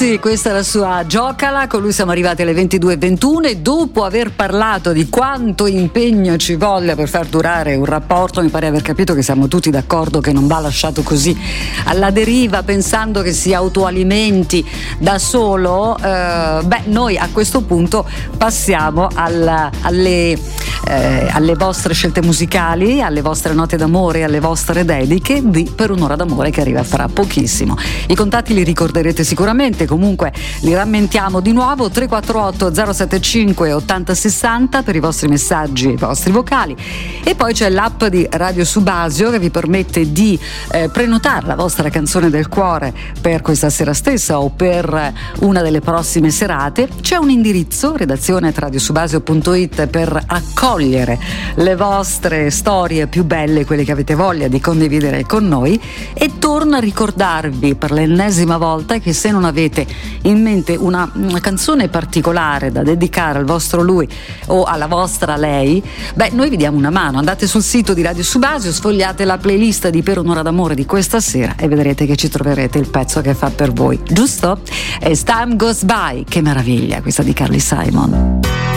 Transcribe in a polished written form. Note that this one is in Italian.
Rossi, questa è la sua Giocala, con lui siamo arrivati alle 22:21 e dopo aver parlato di quanto impegno ci voglia per far durare un rapporto, mi pare aver capito che siamo tutti d'accordo che non va lasciato così alla deriva pensando che si autoalimenti da solo. Noi a questo punto passiamo alle vostre scelte musicali, alle vostre note d'amore, alle vostre dediche di Per un'ora d'amore, che arriva fra pochissimo. I contatti li ricorderete sicuramente, comunque li rammentiamo di nuovo: 348 075 8060 per i vostri messaggi e i vostri vocali, e poi c'è l'app di Radio Subasio che vi permette di prenotare la vostra canzone del cuore per questa sera stessa o per una delle prossime serate. C'è un indirizzo, redazione@radiosubasio.it, per accogliere le vostre storie più belle, quelle che avete voglia di condividere con noi. E torno a ricordarvi per l'ennesima volta che se non avete in mente una canzone particolare da dedicare al vostro lui o alla vostra lei, noi vi diamo una mano. Andate sul sito di Radio Subasio, sfogliate la playlist di Per un'ora d'amore di questa sera e vedrete che ci troverete il pezzo che fa per voi, giusto? As Time Goes By, che meraviglia questa di Carly Simon.